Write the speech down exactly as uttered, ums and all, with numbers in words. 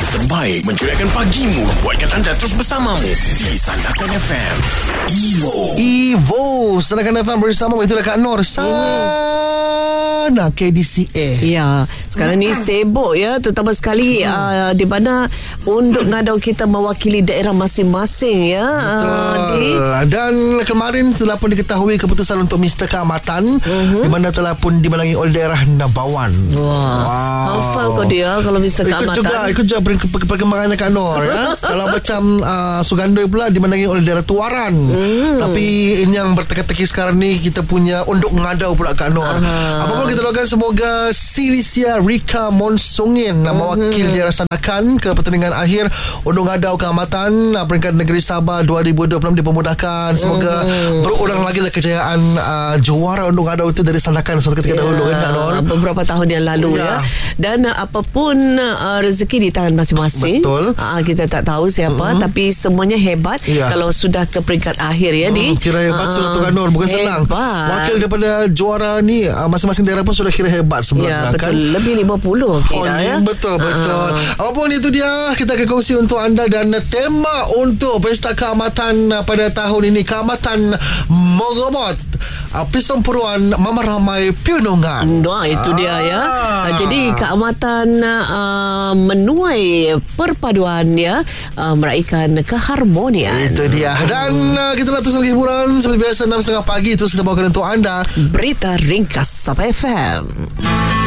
terbaik menceriakan pagimu, buatkan anda terus bersamamu di Sandakan F M. Evo Evo Sandakan F M bersama itulah Kak Nur Sana K D C A. Ya, sekarang ni sibuk ya, terutama sekali hmm. uh, di mana Unduk Ngadau kita mewakili daerah masing-masing ya. Betul. Uh, Dan kemarin telah pun diketahui keputusan untuk Mister Keamatan uh-huh. di mana telah pun dimenangi oleh daerah Nabawan. Wah, wow. Hafal kau dia kalau Mister Keamatan. Ikut juga, ikut juga perkembangannya Kak Nur ya. Kalau macam uh, Sugandoi pula dimenangi oleh daerah Tuaran. Hmm. Tapi yang berteka-teki sekarang ni kita punya Unduk Ngadau pula Kak Nur. Uh-huh. Apa pun kita doakan semoga Silisia Rika Monsungin uh-huh. mewakili daerah Sandakan ke pertandingan akhir Unduk Ngadau Keamatan peringkat negeri Sabah dua ribu dua puluh enam dipermudahkan. Semoga uh-huh. berulang lagi lah kejayaan uh, juara Unduk Ngadau itu dari Sandakan suatu ketika yeah. dahulu kan Kak Nur. Beberapa tahun yang lalu yeah. ya. Dan uh, apapun uh, rezeki di tangan masing-masing. Betul. Uh, kita tak tahu siapa uh-huh. tapi semuanya hebat yeah. kalau sudah ke peringkat akhir ya. Hmm, di kira hebat uh, sudah tu Kak Nur, bukan hebat. Senang. Wakil daripada juara ni uh, masing-masing daerah pun sudah kira hebat sebenarnya. Ya, betul. Kan? Lebih lima puluh kira oh, ya. Betul, betul. Uh. Apapun itu dia, kita akan kongsi untuk anda dan tema untuk Pesta Keamatan pada tahun ini, Keamatan Mogobot, uh, Persempuruan Mama Ramai Piunungan. Wah, itu ah. dia ya. Uh, jadi Keamatan uh, menuai perpaduan ya, uh, meraihkan keharmonian. Itu dia. Dan uh, kita nak terus hiburan seperti biasa enam tiga puluh pagi terus kita bawakan untuk anda Berita Ringkas Sapa F M.